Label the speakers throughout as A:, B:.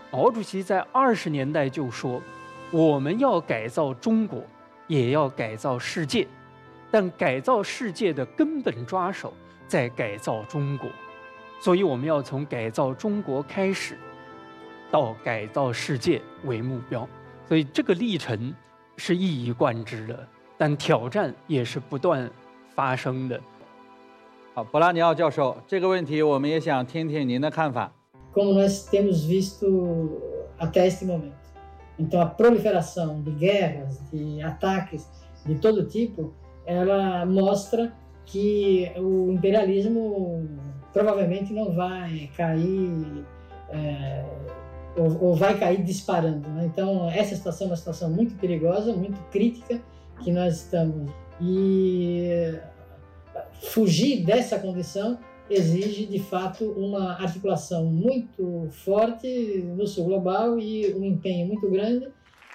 A: 毛主席在20年代就说，我们要改造中国，也要改造世界，但改造世界的根本抓手在改造中国，所以我们要从改造中国开始，到改造世界为目标。所以这个历程是一以贯之的，但挑战也是不断发生的。
B: 好，博拉尼奥教授，这个问题我们也想听听您的看法。
C: Como nós temos visto até este momento. Então, a proliferação de guerras, de ataques de todo tipo, ela mostra que o imperialismo provavelmente não vai cair, ou vai cair disparando, né? Então, essa situação é uma situação muito perigosa, muito crítica que nós estamos. E fugir dessa condição exige, de fato, uma articulação muito forte no sul global e um empenho muito grande.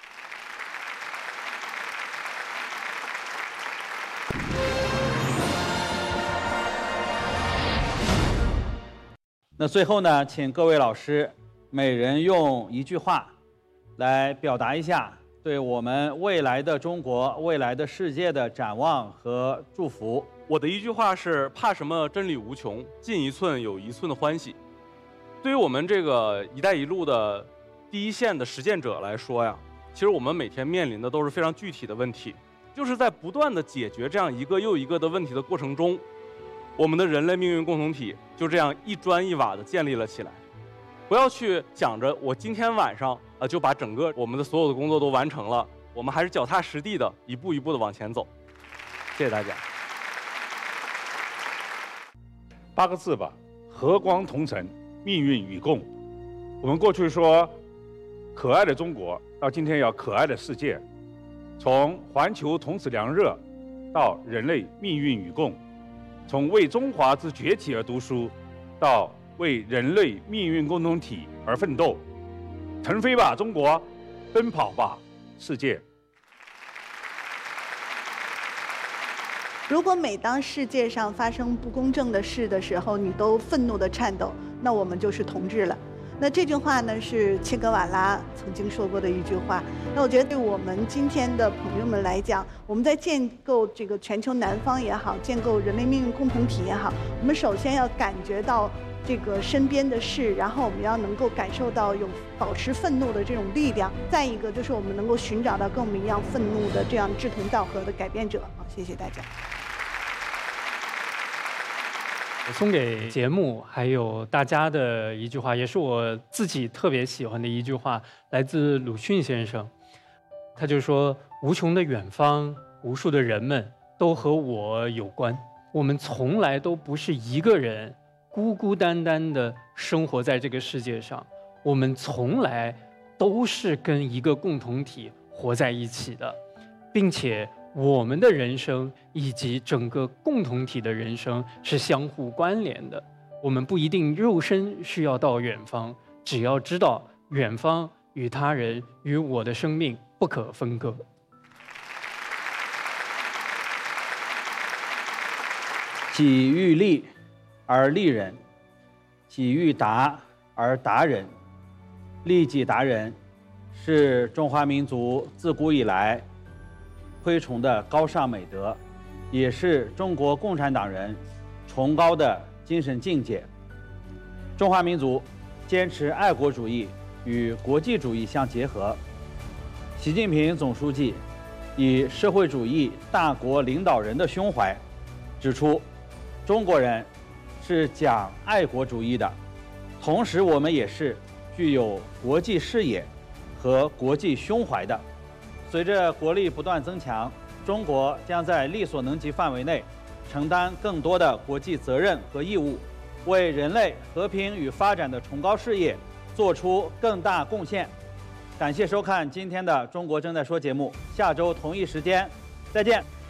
B: 那最后呢，请各位老师每人用一句话来表达一下对我们未来的中国、未来的世界的展望和祝福。
D: 我的一句话是：怕什么真理无穷，进一寸有一寸的欢喜。对于我们这个“一带一路”的第一线的实践者来说呀，其实我们每天面临的都是非常具体的问题，就是在不断的解决这样一个又一个的问题的过程中，我们的人类命运共同体就这样一砖一瓦的建立了起来。不要去想着我今天晚上就把整个我们的所有的工作都完成了，我们还是脚踏实地的一步一步的往前走。谢谢大家。
E: 8个字吧，和光同尘，命运与共。我们过去说可爱的中国，到今天要可爱的世界，从环球同此凉热到人类命运与共，从为中华之崛起而读书到为人类命运共同体而奋斗。腾飞吧中国，奔跑吧世界。
F: 如果每当世界上发生不公正的事的时候，你都愤怒地颤抖，那我们就是同志了。那这句话呢，是切格瓦拉曾经说过的一句话。那我觉得对我们今天的朋友们来讲，我们在建构这个全球南方也好，建构人类命运共同体也好，我们首先要感觉到这个身边的事，然后我们要能够感受到有保持愤怒的这种力量。再一个就是我们能够寻找到跟我们一样愤怒的这样志同道合的改变者。好，谢谢大家。
A: 我送给节目还有大家的一句话，也是我自己特别喜欢的一句话，来自鲁迅先生。他就说：无穷的远方，无数的人们都和我有关。我们从来都不是一个人孤孤单单的生活在这个世界上，我们从来都是跟一个共同体活在一起的，并且我们的人生以及整个共同体的人生是相互关联的。我们不一定肉身需要到远方，只要知道远方与他人与我的生命不可分割。
B: 己欲立而立人，己欲达而达人。利己达人是中华民族自古以来推崇的高尚美德，也是中国共产党人崇高的精神境界。中华民族坚持爱国主义与国际主义相结合。习近平总书记以社会主义大国领导人的胸怀，指出中国人是讲爱国主义的，同时我们也是具有国际视野和国际胸怀的。随着国力不断增强，中国将在力所能及范围内承担更多的国际责任和义务，为人类和平与发展的崇高事业做出更大贡献。感谢收看今天的《中国正在说》节目，下周同一时间再见。